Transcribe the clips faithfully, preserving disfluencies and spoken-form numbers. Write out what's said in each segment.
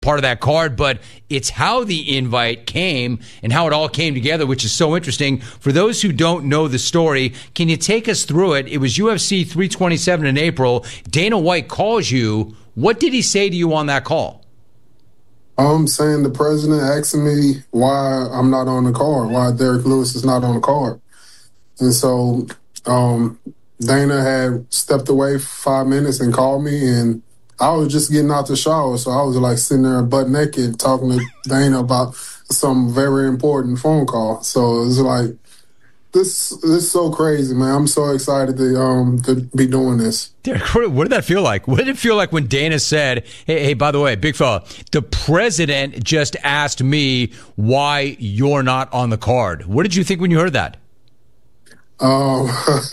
part of that card, but it's how the invite came and how it all came together, which is so interesting. For those who don't know the story, can you take us through it? It was U F C three twenty-seven in April. Dana White calls you. What did he say to you on that call? I'm saying the president asking me why I'm not on the card, why Derek Lewis is not on the card. And so um, Dana had stepped away for five minutes and called me, and I was just getting out the shower, so I was like sitting there butt naked talking to Dana about some very important phone call. So it was like, this, this is so crazy, man. I'm so excited to um to be doing this. Derek, what did that feel like? What did it feel like when Dana said, hey, hey, by the way, big fella, the president just asked me why you're not on the card? What did you think when you heard that? Um,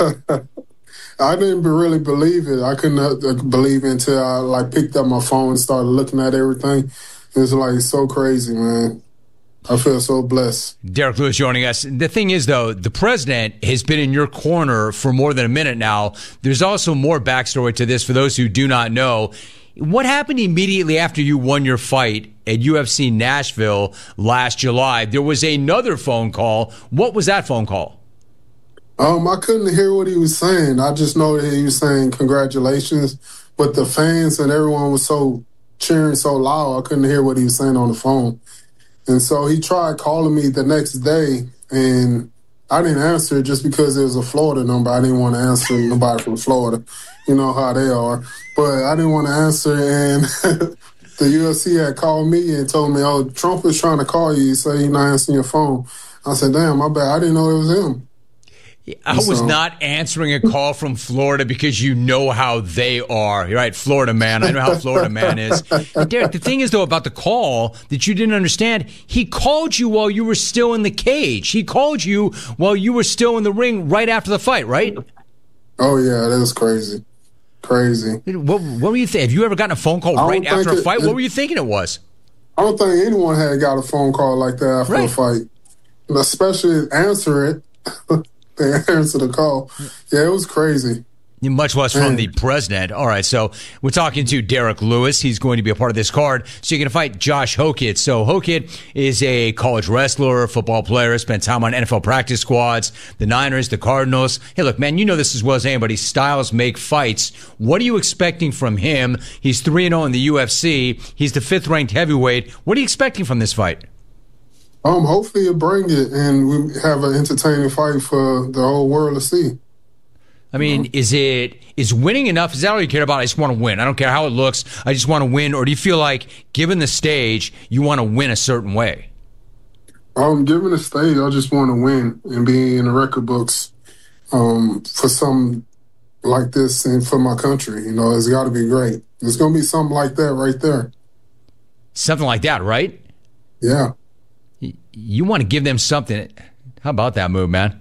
I didn't really believe it. I couldn't believe it until I like picked up my phone and started looking at everything. It was like so crazy, man. I feel so blessed. Derek Lewis joining us. The thing is, though, the president has been in your corner for more than a minute now. There's also more backstory to this for those who do not know. What happened immediately after you won your fight at U F C Nashville last July? There was another phone call. What was that phone call? Um, I couldn't hear what he was saying. I just know that he was saying congratulations, but the fans and everyone was so cheering so loud, I couldn't hear what he was saying on the phone. And so he tried calling me the next day, and I didn't answer just because it was a Florida number. I didn't want to answer nobody from Florida. You know how they are. But I didn't want to answer, and the U F C had called me and told me, oh, Trump is trying to call you. He said he's not answering your phone. I said, damn, my bad. I didn't know it was him. I was not answering a call from Florida because you know how they are. You're right, Florida man. I know how Florida man is. And Derek, the thing is, though, about the call that you didn't understand, he called you while you were still in the cage. He called you while you were still in the ring right after the fight, right? Oh, yeah, that was crazy. Crazy. What, what were you thinking? Have you ever gotten a phone call right after a fight? It, what were you thinking it was? I don't think anyone had got a phone call like that after right. a fight. Especially answer it. They answer the call. Yeah, it was crazy. Much less from the president. All right, so we're talking to Derek Lewis. He's going to be a part of this card. So you're going to fight Josh Hokit. So Hokit is a college wrestler, football player, spent time on N F L practice squads, the Niners, the Cardinals. Hey, look, man, you know this as well as anybody. Styles make fights. What are you expecting from him? He's three and oh in the U F C. He's the fifth-ranked heavyweight. What are you expecting from this fight? Um, hopefully you bring it and we have an entertaining fight for the whole world to see. I mean, mm-hmm. is it is winning enough? Is that all you care about? I just want to win. I don't care how it looks. I just want to win. Or do you feel like, given the stage, you want to win a certain way? Um, given the stage, I just want to win and be in the record books um, for something like this and for my country. You know, it's got to be great. There's going to be something like that right there. Something like that, right? Yeah. You want to give them something. How about that move, man?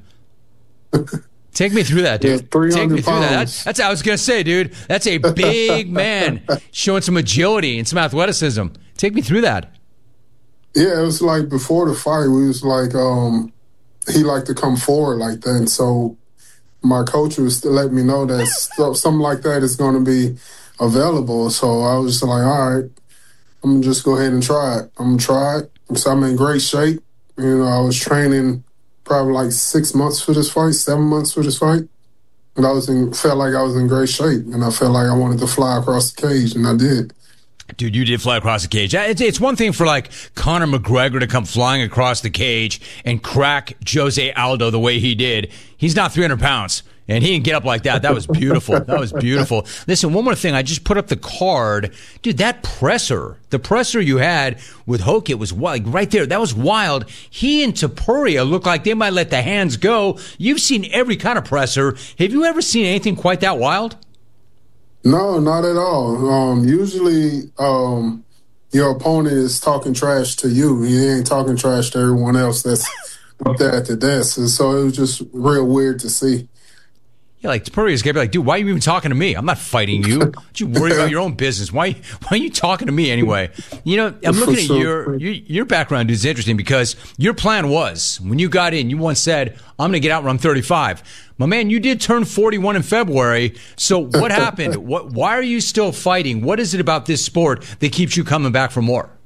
Take me through that, dude. Yeah, Take me through pounds. that. That's, that's what I was going to say, dude. That's a big man showing some agility and some athleticism. Take me through that. Yeah, it was like before the fight, we was like, um, he liked to come forward like that. And so my coach was to let me know that stuff, something like that is going to be available. So I was just like, all right, I'm going to just go ahead and try it. I'm going to try it. So I'm in great shape. You know, I was training probably like six months for this fight, seven months for this fight. And I was in, felt like I was in great shape. And I felt like I wanted to fly across the cage, and I did. Dude, you did fly across the cage. It's, it's one thing for, like, Conor McGregor to come flying across the cage and crack Jose Aldo the way he did. He's not three hundred pounds. And he didn't get up like that. That was beautiful. That was beautiful. Listen, one more thing. I just put up the card. Dude, that presser, the presser you had with Hokit was wild, right there. That was wild. He and Topuria looked like they might let the hands go. You've seen every kind of presser. Have you ever seen anything quite that wild? No, not at all. Um, usually um, your opponent is talking trash to you. He ain't talking trash to everyone else that's up there at the desk. And so it was just real weird to see. Yeah, like Purdy's gonna be like, dude, why are you even talking to me? I'm not fighting you. Don't you worry about your own business? Why why are you talking to me anyway? You know, I'm looking at your, your your background is interesting because your plan was when you got in, you once said, I'm gonna get out when I'm thirty-five. My man, you did turn forty-one in February. So what happened? What why are you still fighting? What is it about this sport that keeps you coming back for more?